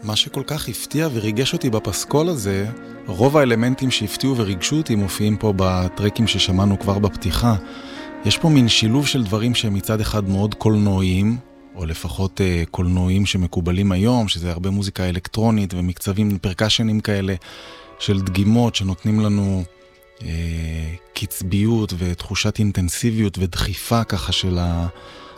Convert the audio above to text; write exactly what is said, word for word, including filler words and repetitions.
מה שכל כך הפתיע וריגש אותי בפסקול הזה, רוב האלמנטים שהפתיעו וריגשו אותי מופיעים פה בטרקים ששמענו כבר בפתיחה. יש פה מין שילוב של דברים שהם מצד אחד מאוד קולנועיים, או לפחות אה, קולנועיים שמקובלים היום, שזה הרבה מוזיקה אלקטרונית ומקצבים פרקשנים כאלה של דגימות שנותנים לנו אה, קצביות ותחושת אינטנסיביות ודחיפה ככה של